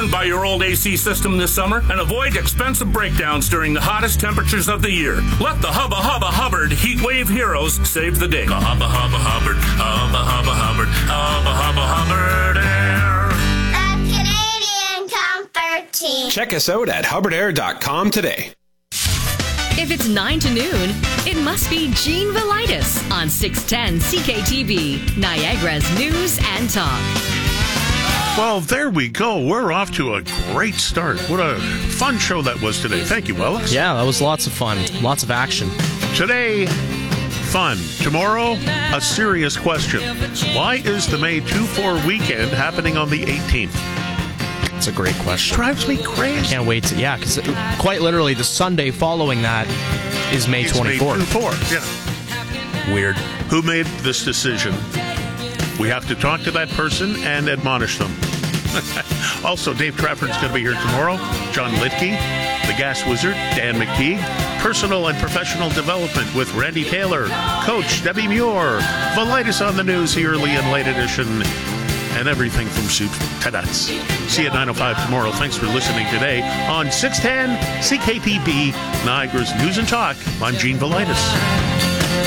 burned by your old AC system this summer and avoid expensive breakdowns during the hottest temperatures of the year. Let the Hubba Hubba Hubbard Heat Wave Heroes save the day. Hubba Hubba Hubbard, Hubba Hubba Hubbard, Hubba Hubba Hubbard Air. The Canadian Comfort Team. Check us out at hubbardair.com today. If it's 9 to noon, it must be Gene Velitis on 610 CKTB, Niagara's News and Talk. Well, there we go. We're off to a great start. What a fun show that was today. Thank you, Alex. Yeah, that was lots of fun. Lots of action. Today, fun. Tomorrow, a serious question. Why is the May 2-4 weekend happening on the 18th? It's a great question. Drives me crazy. Can't wait to, because quite literally the Sunday following that is May 24th. May 24th, yeah. Weird. Who made this decision? We have to talk to that person and admonish them. Also, Dave Trafford's going to be here tomorrow. John Litke, the Gas Wizard, Dan McTeague, Personal and Professional Development with Randy Taylor, Coach Debbie Muir, Velitis on the News, the early and late edition, and everything from soup to nuts. See you at 9:05 tomorrow. Thanks for listening today on 610 CKTB, Niagara's News and Talk. I'm Gene Velitis.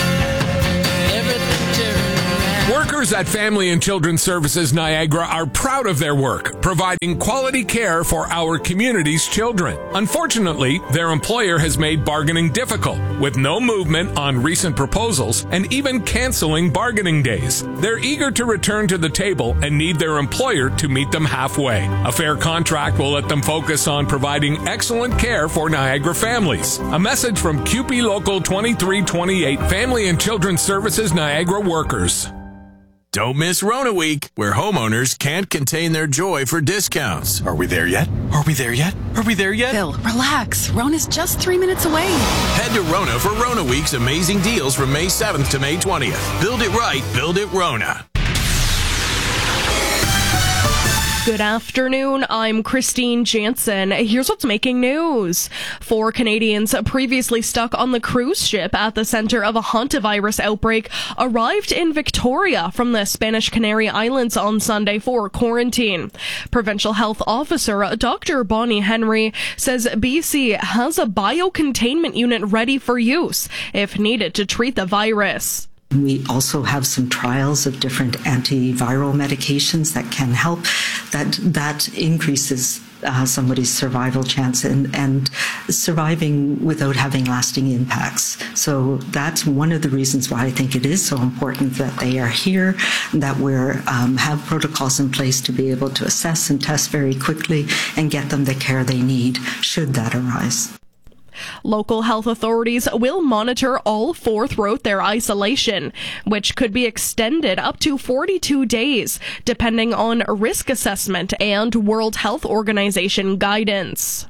Workers at Family and Children's Services Niagara are proud of their work, providing quality care for our community's children. Unfortunately, their employer has made bargaining difficult, with no movement on recent proposals and even canceling bargaining days. They're eager to return to the table and need their employer to meet them halfway. A fair contract will let them focus on providing excellent care for Niagara families. A message from CUPE Local 2328, Family and Children's Services Niagara workers. Don't miss Rona Week, where homeowners can't contain their joy for discounts. Are we there yet? Are we there yet? Are we there yet? Bill, relax. Rona's just 3 minutes away. Head to Rona for Rona Week's amazing deals from May 7th to May 20th. Build it right, build it Rona. Good afternoon, I'm Christine Jansen. Here's what's making news. 4 Canadians previously stuck on the cruise ship at the center of a hantavirus outbreak arrived in Victoria from the Spanish Canary Islands on Sunday for quarantine. Provincial Health Officer Dr. Bonnie Henry says BC has a biocontainment unit ready for use if needed to treat the virus. We also have some trials of different antiviral medications that can help. That increases somebody's survival chance and surviving without having lasting impacts. So that's one of the reasons why I think it is so important that they are here, that we have protocols in place to be able to assess and test very quickly and get them the care they need should that arise. Local health authorities will monitor all 4 throughout their isolation, which could be extended up to 42 days, depending on risk assessment and World Health Organization guidance.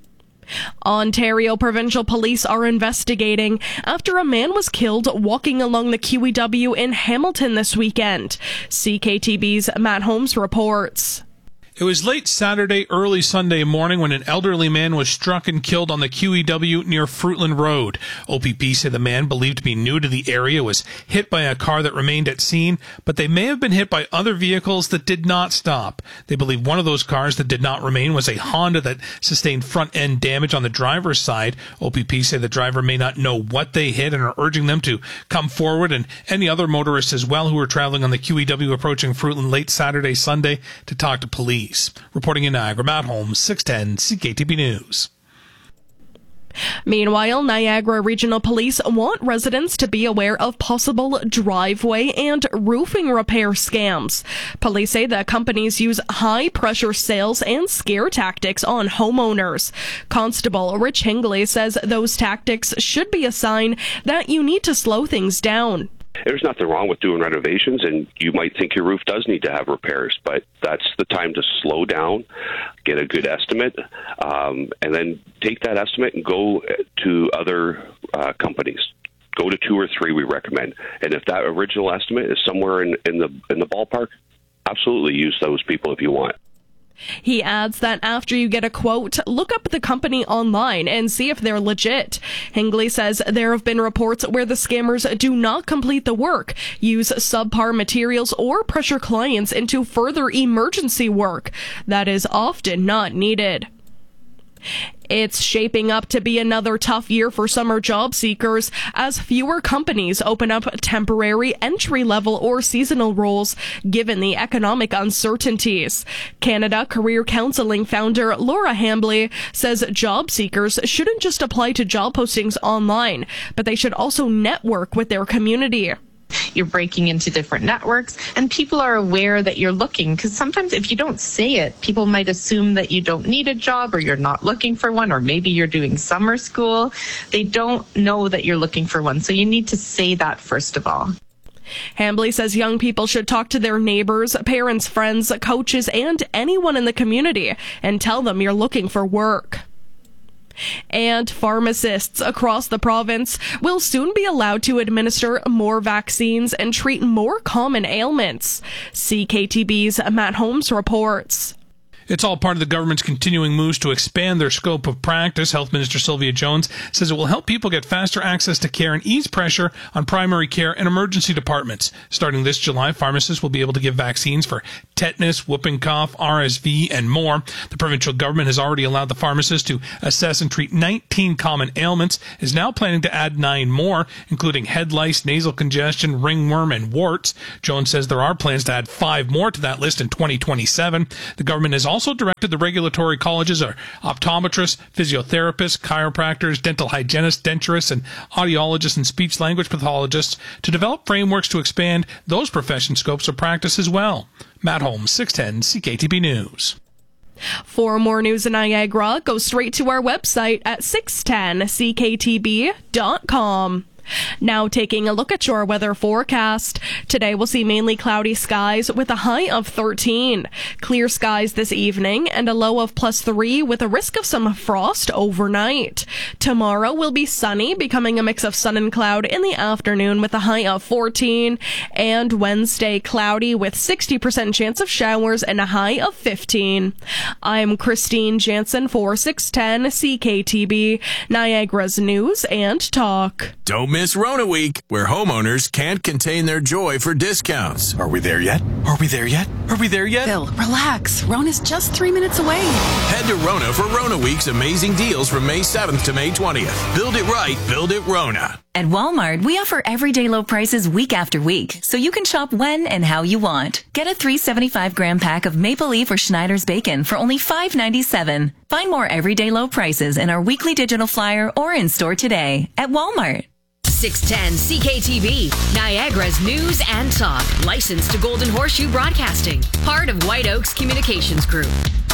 Ontario Provincial Police are investigating after a man was killed walking along the QEW in Hamilton this weekend. CKTB's Matt Holmes reports. It was late Saturday, early Sunday morning when an elderly man was struck and killed on the QEW near Fruitland Road. OPP said the man, believed to be new to the area, was hit by a car that remained at scene, but they may have been hit by other vehicles that did not stop. They believe one of those cars that did not remain was a Honda that sustained front-end damage on the driver's side. OPP said the driver may not know what they hit and are urging them to come forward, and any other motorists as well who were traveling on the QEW approaching Fruitland late Saturday, Sunday to talk to police. Reporting in Niagara, Matt Holmes, 610 CKTB News. Meanwhile, Niagara Regional Police want residents to be aware of possible driveway and roofing repair scams. Police say that companies use high-pressure sales and scare tactics on homeowners. Constable Rich Hingley says those tactics should be a sign that you need to slow things down. There's nothing wrong with doing renovations, and you might think your roof does need to have repairs, but that's the time to slow down, get a good estimate, and then take that estimate and go to other companies. Go to 2 or 3, we recommend. And if that original estimate is somewhere in the ballpark, absolutely use those people if you want. He adds that after you get a quote, look up the company online and see if they're legit. Hingley says there have been reports where the scammers do not complete the work, use subpar materials, or pressure clients into further emergency work that is often not needed. It's shaping up to be another tough year for summer job seekers as fewer companies open up temporary entry-level or seasonal roles given the economic uncertainties. Canada Career Counseling founder Laura Hambley says job seekers shouldn't just apply to job postings online, but they should also network with their community. You're breaking into different networks, and people are aware that you're looking, because sometimes if you don't say it, people might assume that you don't need a job or you're not looking for one, or maybe you're doing summer school. They don't know that you're looking for one, so you need to say that first of all. Hambley says young people should talk to their neighbors, parents, friends, coaches, and anyone in the community and tell them you're looking for work. And pharmacists across the province will soon be allowed to administer more vaccines and treat more common ailments. CKTB's Matt Holmes reports. It's all part of the government's continuing moves to expand their scope of practice. Health Minister Sylvia Jones says it will help people get faster access to care and ease pressure on primary care and emergency departments. Starting this July, pharmacists will be able to give vaccines for tetanus, whooping cough, RSV, and more. The provincial government has already allowed the pharmacists to assess and treat 19 common ailments, is now planning to add 9 more, including head lice, nasal congestion, ringworm, and warts. Jones says there are plans to add 5 more to that list in 2027. The government has also directed the regulatory colleges of optometrists, physiotherapists, chiropractors, dental hygienists, denturists, and audiologists and speech-language pathologists to develop frameworks to expand those profession scopes of practice as well. Matt Holmes, 610 CKTB News. For more news in Niagara, go straight to our website at 610cktb.com. Now taking a look at your weather forecast. Today we'll see mainly cloudy skies with a high of 13. Clear skies this evening and a low of +3 with a risk of some frost overnight. Tomorrow will be sunny, becoming a mix of sun and cloud in the afternoon with a high of 14. And Wednesday cloudy with 60% chance of showers and a high of 15. I'm Christine Jansen for 610 CKTB, Niagara's News and Talk. Don't miss Rona Week, where homeowners can't contain their joy for discounts. Are we there yet? Are we there yet? Are we there yet? Bill, relax. Rona's just 3 minutes away. Head to Rona for Rona Week's amazing deals from May 7th to May 20th. Build it right, build it Rona. At Walmart, we offer everyday low prices week after week, so you can shop when and how you want. Get a 375-gram pack of Maple Leaf or Schneider's bacon for only $5.97. Find more everyday low prices in our weekly digital flyer or in store today at Walmart. 610 CKTB, Niagara's News and Talk. Licensed to Golden Horseshoe Broadcasting. Part of White Oaks Communications Group.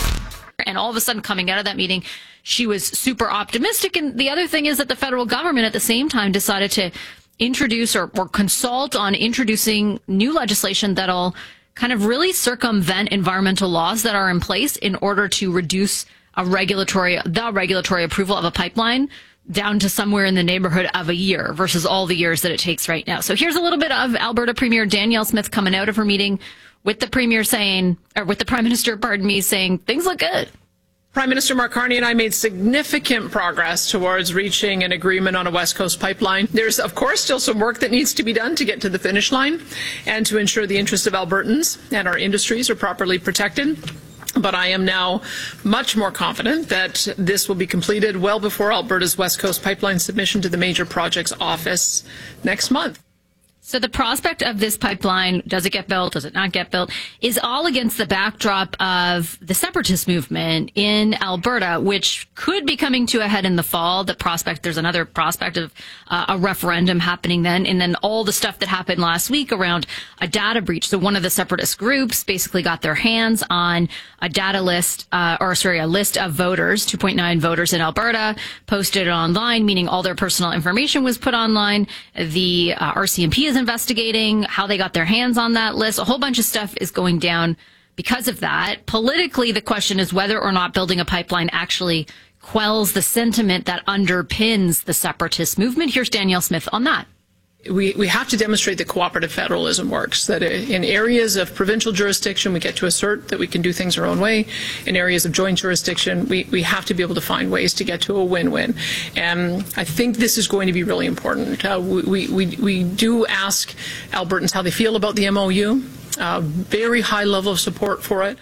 And all of a sudden, coming out of that meeting, she was super optimistic. And the other thing is that the federal government at the same time decided to introduce or consult on introducing new legislation that'll kind of really circumvent environmental laws that are in place in order to reduce the regulatory approval of a pipeline down to somewhere in the neighborhood of a year versus all the years that it takes right now. So here's a little bit of Alberta Premier Danielle Smith coming out of her meeting with the Premier saying, or with the Prime Minister, saying things look good. Prime Minister Mark Carney and I made significant progress towards reaching an agreement on a West Coast pipeline. There's, of course, still some work that needs to be done to get to the finish line and to ensure the interests of Albertans and our industries are properly protected. But I am now much more confident that this will be completed well before Alberta's West Coast pipeline submission to the Major Projects Office next month. So the prospect of this pipeline, does it get built, does it not get built, is all against the backdrop of the separatist movement in Alberta, which could be coming to a head in the fall. There's another prospect of a referendum happening then, and then all the stuff that happened last week around a data breach. So one of the separatist groups basically got their hands on a data list, a list of voters, 2.9 voters in Alberta, posted it online, meaning all their personal information was put online. The RCMP is investigating how they got their hands on that list. A whole bunch of stuff is going down because of that. Politically, the question is whether or not building a pipeline actually quells the sentiment that underpins the separatist movement. Here's Danielle Smith on that. We have to demonstrate that cooperative federalism works, that in areas of provincial jurisdiction, we get to assert that we can do things our own way. In areas of joint jurisdiction, we have to be able to find ways to get to a win-win. And I think this is going to be really important. We do ask Albertans how they feel about the MOU, very high level of support for it.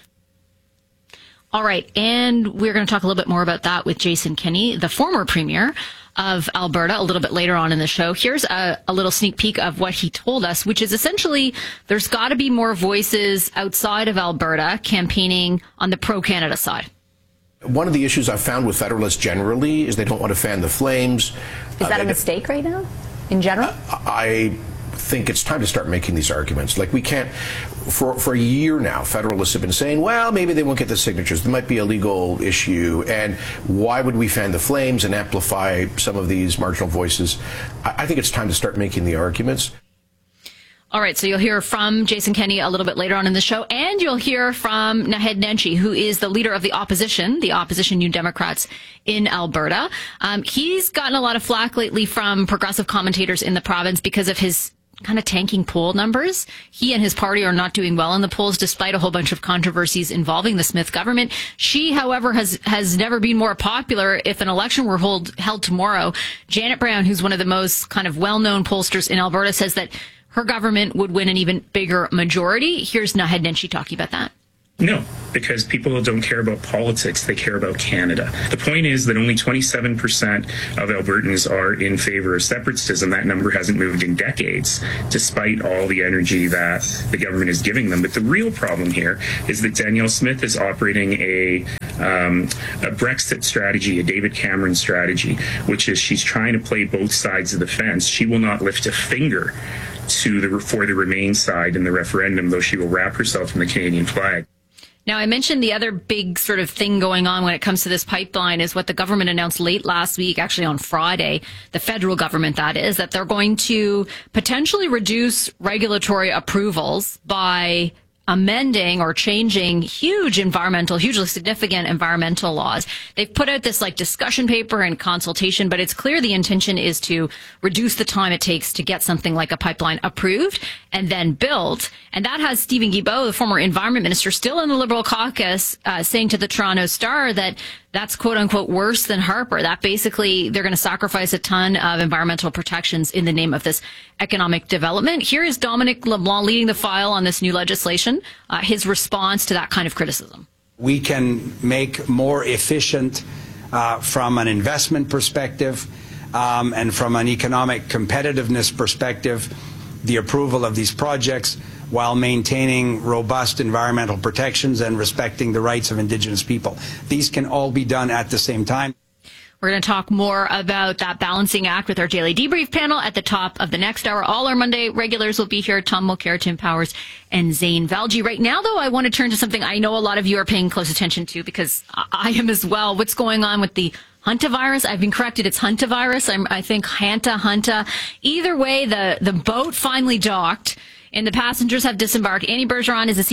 All right, and we're going to talk a little bit more about that with Jason Kenney, the former premier of Alberta, a little bit later on in the show. Here's a little sneak peek of what he told us, which is essentially there's got to be more voices outside of Alberta campaigning on the pro-Canada side. One of the issues I've found with Federalists generally is they don't want to fan the flames. Is that a mistake right now, in general? I think it's time to start making these arguments. Like, we can't, for a year now, Federalists have been saying, well, maybe they won't get the signatures. There might be a legal issue. And why would we fan the flames and amplify some of these marginal voices? I think it's time to start making the arguments. All right, so you'll hear from Jason Kenney a little bit later on in the show, and you'll hear from Naheed Nenshi, who is the leader of the opposition New Democrats in Alberta. He's gotten a lot of flack lately from progressive commentators in the province because of his kind of tanking poll numbers. He and his party are not doing well in the polls, despite a whole bunch of controversies involving the Smith government. She, however, has never been more popular. If an election were held tomorrow, Janet Brown, who's one of the most kind of well-known pollsters in Alberta, says that her government would win an even bigger majority. Here's Naheed Nenshi talking about that. No, because people don't care about politics, they care about Canada. The point is that only 27% of Albertans are in favor of separatism. That number hasn't moved in decades, despite all the energy that the government is giving them. But the real problem here is that Danielle Smith is operating a Brexit strategy, a David Cameron strategy, which is she's trying to play both sides of the fence. She will not lift a finger for the Remain side in the referendum, though she will wrap herself in the Canadian flag. Now, I mentioned the other big sort of thing going on when it comes to this pipeline is what the government announced late last week, actually on Friday, the federal government, that is, that they're going to potentially reduce regulatory approvals by amending or changing hugely significant environmental laws. They've put out this discussion paper and consultation, but it's clear the intention is to reduce the time it takes to get something like a pipeline approved and then built. And that has Stephen Guilbeault, the former environment minister, still in the Liberal caucus, saying to the Toronto Star that that's quote unquote worse than Harper. That basically they're going to sacrifice a ton of environmental protections in the name of this economic development. Here is Dominic LeBlanc leading the file on this new legislation, his response to that kind of criticism. We can make more efficient from an investment perspective and from an economic competitiveness perspective the approval of these projects while maintaining robust environmental protections and respecting the rights of Indigenous people. These can all be done at the same time. We're going to talk more about that balancing act with our daily debrief panel at the top of the next hour. All our Monday regulars will be here. Tom Mulcair, Tim Powers, and Zane Valji. Right now, though, I want to turn to something I know a lot of you are paying close attention to because I am as well. What's going on with the hantavirus? I've been corrected. It's hantavirus. I think hanta. Either way, the boat finally docked and the passengers have disembarked. Annie Oliver is a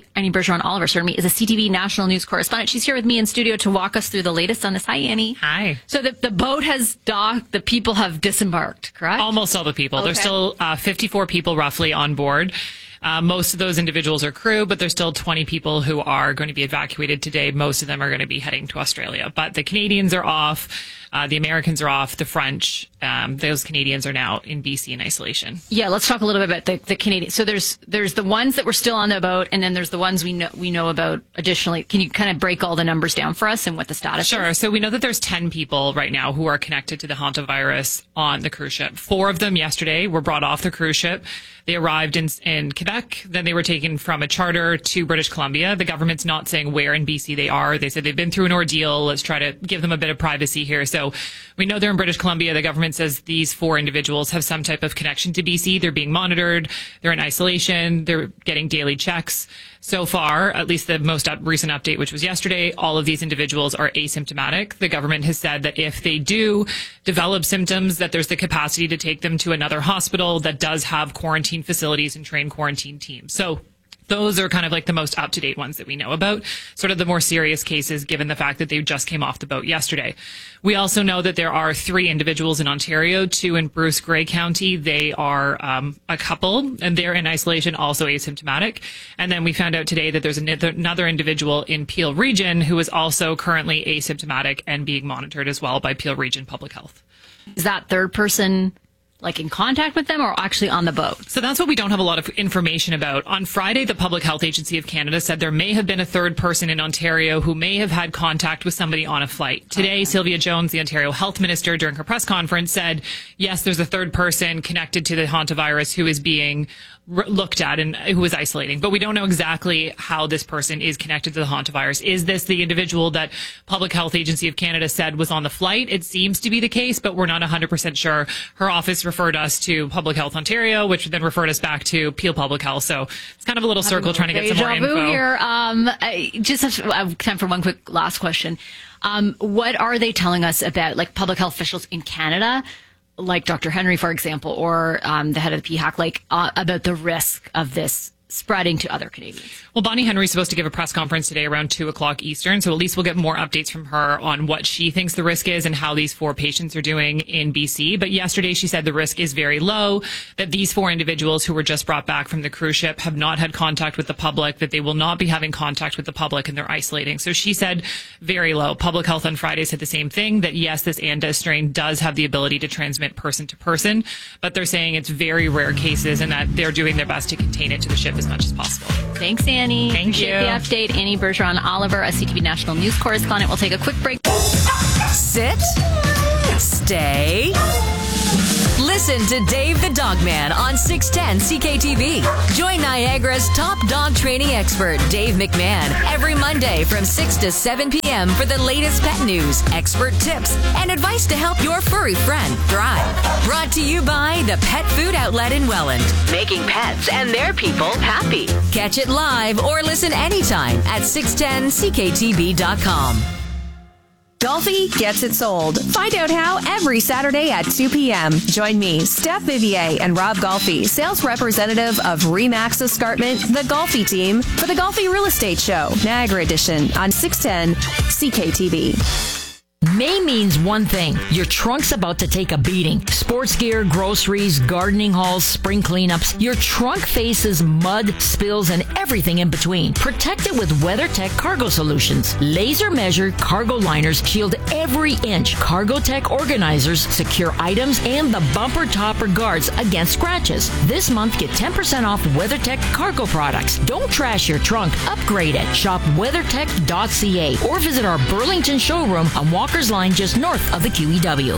CTV national news correspondent. She's here with me in studio to walk us through the latest on this. Hi, Annie. Hi. So the boat has docked. The people have disembarked, correct? Almost all the people. Okay. There's still 54 people roughly on board. Most of those individuals are crew, but there's still 20 people who are going to be evacuated today. Most of them are going to be heading to Australia. But the Canadians are off. The Americans are off. The French, those Canadians are now in BC in isolation. Yeah, let's talk a little bit about the Canadians. So there's the ones that were still on the boat, and then there's the ones we know about additionally. Can you kind of break all the numbers down for us and what the status is? Sure. So we know that there's 10 people right now who are connected to the hantavirus on the cruise ship. 4 of them yesterday were brought off the cruise ship. They arrived in Quebec. Then they were taken from a charter to British Columbia. The government's not saying where in BC they are. They said they've been through an ordeal. Let's try to give them a bit of privacy here. So we know they're in British Columbia. The government says these 4 individuals have some type of connection to BC. They're being monitored. They're in isolation. They're getting daily checks. So far, at least the most recent update, which was yesterday, all of these individuals are asymptomatic. The government has said that if they do develop symptoms, that there's the capacity to take them to another hospital that does have quarantine facilities and trained quarantine teams. So Those are kind of like the most up-to-date ones that we know about, sort of the more serious cases, given the fact that they just came off the boat yesterday. We also know that there are 3 individuals in Ontario, 2 in Bruce Grey County. They are a couple, and they're in isolation, also asymptomatic. And then we found out today that there's another individual in Peel Region who is also currently asymptomatic and being monitored as well by Peel Region Public Health. Is that third person like in contact with them or actually on the boat? So that's what we don't have a lot of information about. On Friday, the Public Health Agency of Canada said there may have been a third person in Ontario who may have had contact with somebody on a flight. Today, Sylvia Jones, the Ontario Health Minister, during her press conference said, yes, there's a third person connected to the hantavirus who is being looked at and who is isolating. But we don't know exactly how this person is connected to the hantavirus. Is this the individual that Public Health Agency of Canada said was on the flight? It seems to be the case, but we're not 100% sure. Her office referred us to Public Health Ontario, which then referred us back to Peel Public Health. So it's kind of a little circle trying to get some more info. Here. I just have time for one quick last question. What are they telling us about like public health officials in Canada, like Dr. Henry, for example, or the head of the PHAC, about the risk of this spreading to other Canadians? Well, Bonnie Henry's supposed to give a press conference today around 2 o'clock Eastern, so at least we'll get more updates from her on what she thinks the risk is and how these 4 patients are doing in BC. But yesterday she said the risk is very low, that these 4 individuals who were just brought back from the cruise ship have not had contact with the public, that they will not be having contact with the public, and they're isolating. So she said very low. Public Health on Friday said the same thing, that yes, this Anda strain does have the ability to transmit person to person, but they're saying it's very rare cases and that they're doing their best to contain it to the ship as much as possible. Thanks, Annie. Thank you. The update. Annie Bergeron-Oliver, a CTV National News correspondent. We'll take a quick break. Sit. Stay. Listen to Dave the Dog Man on 610 CKTV. Join Niagara's top dog training expert, Dave McMahon, every Monday from 6 to 7 p.m. for the latest pet news, expert tips, and advice to help your furry friend thrive. Brought to you by the Pet Food Outlet in Welland, making pets and their people happy. Catch it live or listen anytime at 610CKTV.com. Golfi gets it sold. Find out how every Saturday at 2 p.m. Join me, Steph Vivier, and Rob Golfi, sales representative of Remax Escarpment, the Golfi team, for the Golfi Real Estate Show, Niagara Edition, on 610 CKTV. May means one thing. Your trunk's about to take a beating. Sports gear, groceries, gardening hauls, spring cleanups. Your trunk faces mud, spills, and everything in between. Protect it with WeatherTech Cargo Solutions. Laser measured cargo liners shield every inch. CargoTech organizers secure items and the bumper topper guards against scratches. This month, get 10% off WeatherTech cargo products. Don't trash your trunk. Upgrade it. Shop weathertech.ca or visit our Burlington showroom on Walker's Line just north of the QEW.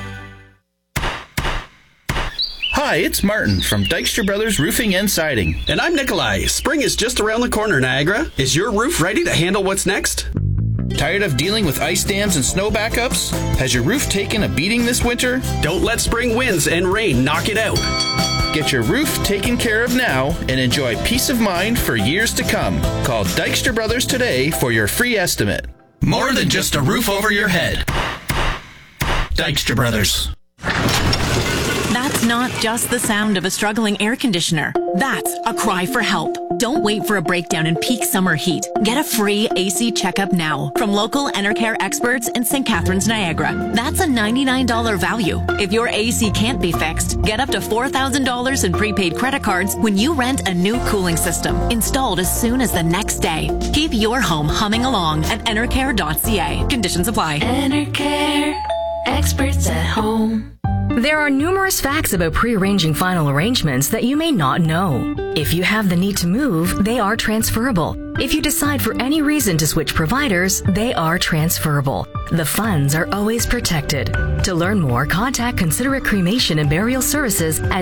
Hi, it's Martin from Dykstra Brothers Roofing and Siding. And I'm Nikolai. Spring is just around the corner, Niagara. Is your roof ready to handle what's next? Tired of dealing with ice dams and snow backups? Has your roof taken a beating this winter? Don't let spring winds and rain knock it out. Get your roof taken care of now and enjoy peace of mind for years to come. Call Dykstra Brothers today for your free estimate. More than just a roof over your head. Dykstra Brothers. That's not just the sound of a struggling air conditioner. That's a cry for help. Don't wait for a breakdown in peak summer heat. Get a free AC checkup now from local Enercare experts in St. Catharines, Niagara. That's a $99 value. If your AC can't be fixed, get up to $4,000 in prepaid credit cards when you rent a new cooling system, installed as soon as the next day. Keep your home humming along at enercare.ca. Conditions apply. Enercare, experts at home. There are numerous facts about pre-arranging final arrangements that you may not know. If you have the need to move, they are transferable. If you decide for any reason to switch providers, they are transferable. The funds are always protected. To learn more, contact Considerate Cremation and Burial Services at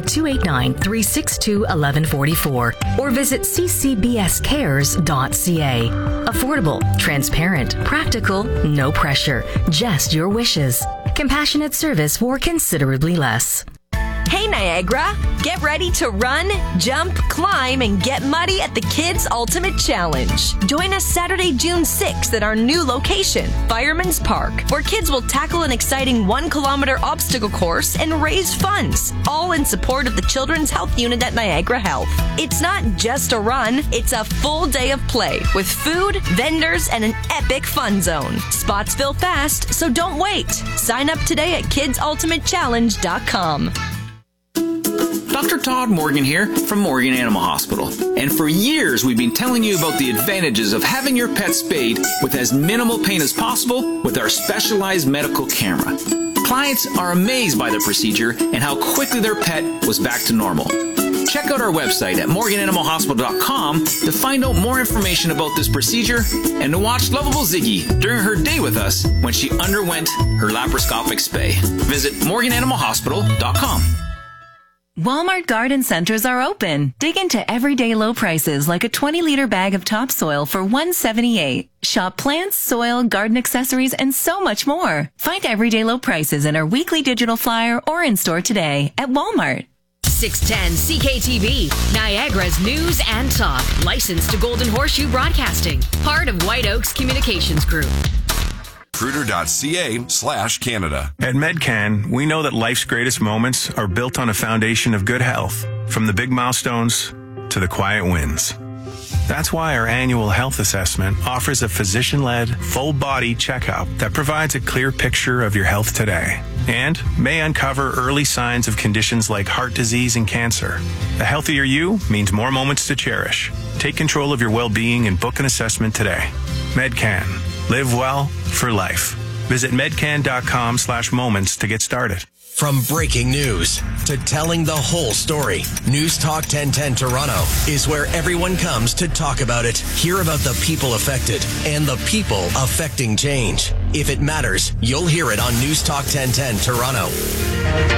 289-362-1144 or visit ccbscares.ca. Affordable, transparent, practical, no pressure, just your wishes. Compassionate service for considerably less. Hey Niagara, get ready to run, jump, climb, and get muddy at the Kids Ultimate Challenge. Join us Saturday, June 6th at our new location, Fireman's Park, where kids will tackle an exciting 1-kilometer obstacle course and raise funds, all in support of the Children's Health Unit at Niagara Health. It's not just a run, it's a full day of play with food, vendors, and an epic fun zone. Spots fill fast, so don't wait. Sign up today at kidsultimatechallenge.com. Dr. Todd Morgan here from Morgan Animal Hospital. And for years, we've been telling you about the advantages of having your pet spayed with as minimal pain as possible with our specialized medical camera. Clients are amazed by the procedure and how quickly their pet was back to normal. Check out our website at morgananimalhospital.com to find out more information about this procedure and to watch lovable Ziggy during her day with us when she underwent her laparoscopic spay. Visit morgananimalhospital.com. Walmart garden centers are open. Dig into everyday low prices like a 20-liter bag of topsoil for $1.78. Shop plants, soil, garden accessories, and so much more. Find everyday low prices in our weekly digital flyer or in store today at Walmart. 610 CKTV, Niagara's news and talk. Licensed to Golden Horseshoe Broadcasting. Part of White Oaks Communications Group. Recruiter.ca/Canada. At Medcan, we know that life's greatest moments are built on a foundation of good health, from the big milestones to the quiet wins. That's why our annual health assessment offers a physician-led, full-body checkup that provides a clear picture of your health today and may uncover early signs of conditions like heart disease and cancer. A healthier you means more moments to cherish. Take control of your well-being and book an assessment today. Medcan. Live well for life. Visit medcan.com/moments to get started. From breaking news to telling the whole story, News Talk 1010 Toronto is where everyone comes to talk about it, hear about the people affected, and the people affecting change. If it matters, you'll hear it on News Talk 1010 Toronto.